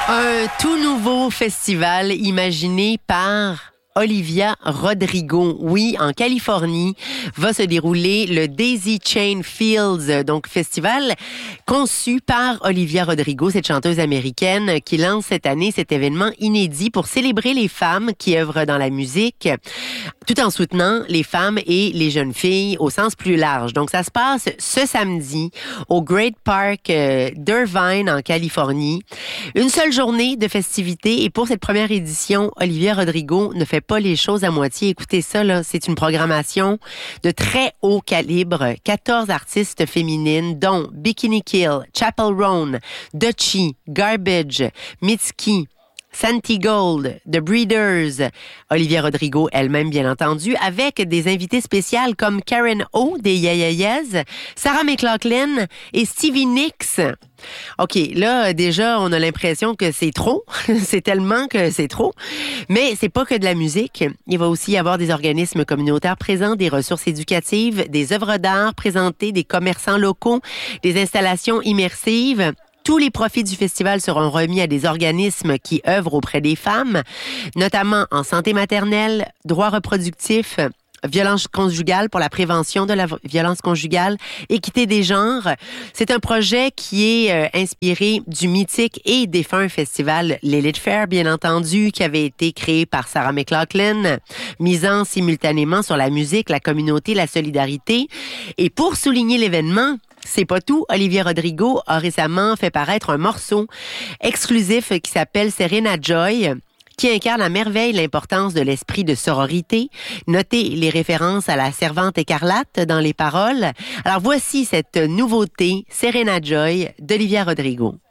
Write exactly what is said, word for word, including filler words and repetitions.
Un tout nouveau festival imaginé par Olivia Rodrigo, oui, en Californie, va se dérouler le Daisy Chain Fields, donc festival conçu par Olivia Rodrigo, cette chanteuse américaine qui lance cette année cet événement inédit pour célébrer les femmes qui œuvrent dans la musique, tout en soutenant les femmes et les jeunes filles au sens plus large. Donc, ça se passe ce samedi au Great Park euh, d'Irvine, en Californie. Une seule journée de festivités et pour cette première édition, Olivia Rodrigo ne fait pas les choses à moitié. Écoutez ça, là, c'est une programmation de très haut calibre. quatorze artistes féminines, dont Bikini Kill, Chappell Roan, Dutchie, Garbage, Mitski, Santi Gold, The Breeders, Olivia Rodrigo elle-même bien entendu, avec des invités spéciales comme Karen O des Yeah Yeah Yeahs, Sarah McLachlan et Stevie Nicks. OK, là, déjà, on a l'impression que c'est trop. C'est tellement que c'est trop. Mais c'est pas que de la musique. Il va aussi y avoir des organismes communautaires présents, des ressources éducatives, des œuvres d'art présentées, des commerçants locaux, des installations immersives. Tous les profits du festival seront remis à des organismes qui œuvrent auprès des femmes, notamment en santé maternelle, droits reproductifs, violence conjugale pour la prévention de la violence conjugale, équité des genres. C'est un projet qui est euh, inspiré du mythique et défunt festival Lilith Fair, bien entendu, qui avait été créé par Sarah McLachlan, misant simultanément sur la musique, la communauté, la solidarité. Et pour souligner l'événement, c'est pas tout. Olivia Rodrigo a récemment fait paraître un morceau exclusif qui s'appelle Serena Joy, qui incarne à merveille l'importance de l'esprit de sororité. Notez les références à la servante écarlate dans les paroles. Alors voici cette nouveauté, Serena Joy, d'Olivia Rodrigo.